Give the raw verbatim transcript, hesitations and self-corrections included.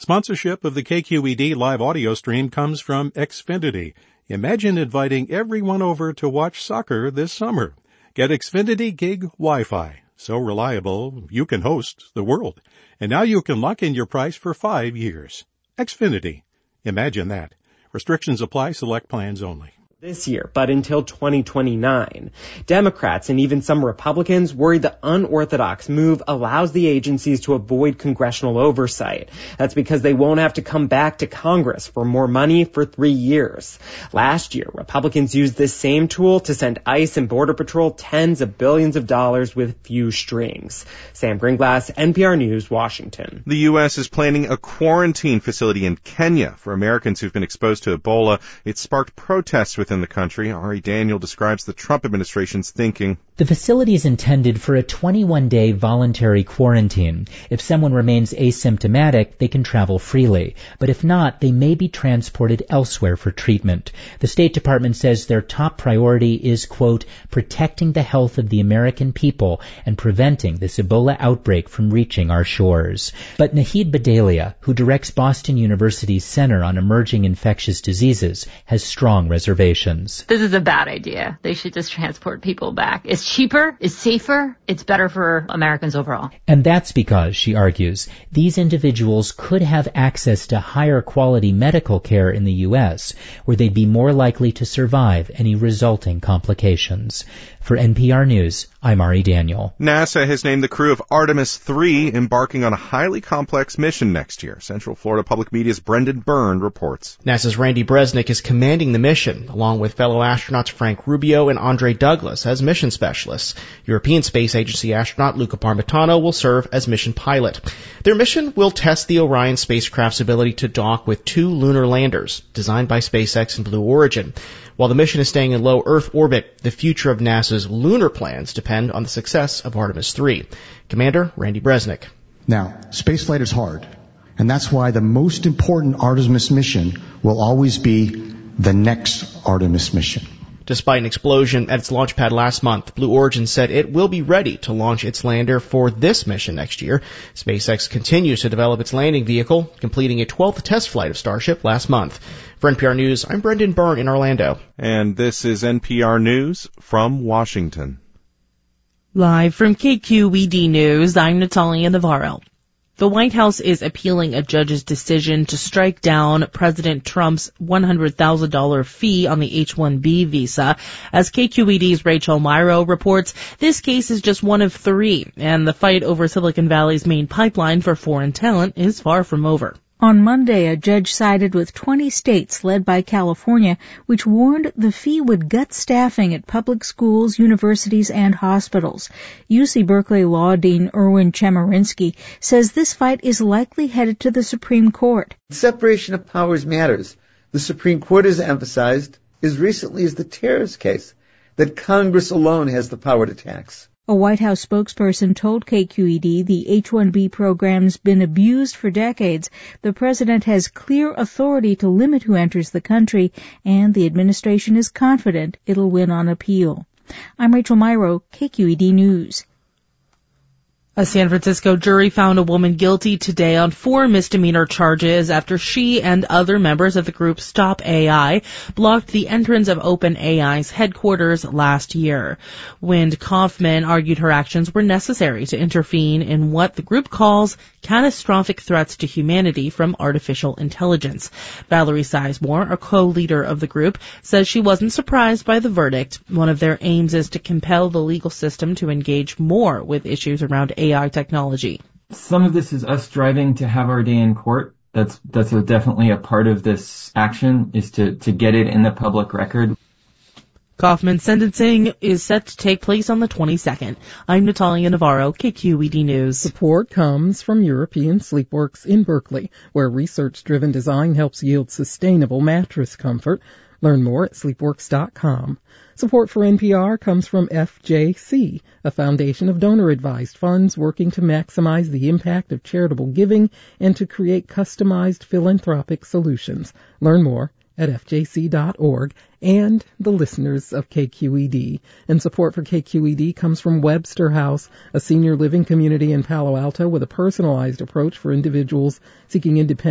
Sponsorship of the K Q E D live audio stream comes from Xfinity. Imagine inviting everyone over to watch soccer this summer. Get Xfinity Gig Wi-Fi. So reliable, you can host the world. And now you can lock in your price for five years. Xfinity. Imagine that. Restrictions apply. Select plans only. This year, but until twenty twenty-nine. Democrats and even some Republicans worry the unorthodox move allows the agencies to avoid congressional oversight. That's because they won't have to come back to Congress for more money for three years. Last year, Republicans used this same tool to send ICE and Border Patrol tens of billions of dollars with few strings. Sam Gringlass, N P R News, Washington. The U S is planning a quarantine facility in Kenya for Americans who've been exposed to Ebola. It sparked protests within the country. Ari Daniel describes the Trump administration's thinking. The facility is intended for a twenty-one day voluntary quarantine. If someone remains asymptomatic, they can travel freely. But if not, they may be transported elsewhere for treatment. The State Department says their top priority is, quote, protecting the health of the American people and preventing this Ebola outbreak from reaching our shores. But Nahid Badalia, who directs Boston University's Center on Emerging Infectious Diseases, has strong reservations. This is a bad idea. They should just transport people back. It's cheaper, it's safer, it's better for Americans overall. And that's because, she argues, these individuals could have access to higher quality medical care in the U S, where they'd be more likely to survive any resulting complications. For N P R News, I'm Ari Daniel. NASA has named the crew of Artemis three embarking on a highly complex mission next year. Central Florida Public Media's Brendan Byrne reports. NASA's Randy Bresnik is commanding the mission, along with fellow astronauts Frank Rubio and Andre Douglas as mission specialists. European Space Agency astronaut Luca Parmitano will serve as mission pilot. Their mission will test the Orion spacecraft's ability to dock with two lunar landers, designed by SpaceX and Blue Origin. While the mission is staying in low Earth orbit, the future of NASA's lunar plans depend on the success of Artemis three. Commander Randy Bresnik. Now, spaceflight is hard, and that's why the most important Artemis mission will always be the next Artemis mission. Despite an explosion at its launch pad last month, Blue Origin said it will be ready to launch its lander for this mission next year. SpaceX continues to develop its landing vehicle, completing a twelfth test flight of Starship last month. For N P R News, I'm Brendan Byrne in Orlando. And this is N P R News from Washington. Live from K Q E D News, I'm Natalia Navarro. The White House is appealing a judge's decision to strike down President Trump's one hundred thousand dollars fee on the H one B visa. As K Q E D's Rachel Myrow reports, this case is just one of three, and the fight over Silicon Valley's main pipeline for foreign talent is far from over. On Monday, a judge sided with twenty states led by California, which warned the fee would gut staffing at public schools, universities, and hospitals. U C Berkeley Law Dean Erwin Chemerinsky says this fight is likely headed to the Supreme Court. Separation of powers matters. The Supreme Court has emphasized, as recently as the terrorist case, that Congress alone has the power to tax. A White House spokesperson told K Q E D the H one B program's been abused for decades. The president has clear authority to limit who enters the country, and the administration is confident it'll win on appeal. I'm Rachel Myrow, K Q E D News. A San Francisco jury found a woman guilty today on four misdemeanor charges after she and other members of the group Stop A I blocked the entrance of OpenAI's headquarters last year. Wind Kaufman argued her actions were necessary to intervene in what the group calls catastrophic threats to humanity from artificial intelligence. Valerie Sizemore, a co-leader of the group, says she wasn't surprised by the verdict. One of their aims is to compel the legal system to engage more with issues around A I technology. Some of this is us striving to have our day in court. That's that's a, definitely a part of this action, is to, to get it in the public record. Kaufman's sentencing is set to take place on the twenty-second. I'm Natalia Navarro, K Q E D News. Support comes from European Sleepworks in Berkeley, where research-driven design helps yield sustainable mattress comfort. Learn more at sleepworks dot com. Support for N P R comes from F J C, a foundation of donor-advised funds working to maximize the impact of charitable giving and to create customized philanthropic solutions. Learn more at F J C dot org, and the listeners of K Q E D. And support for K Q E D comes from Webster House, a senior living community in Palo Alto with a personalized approach for individuals seeking independence.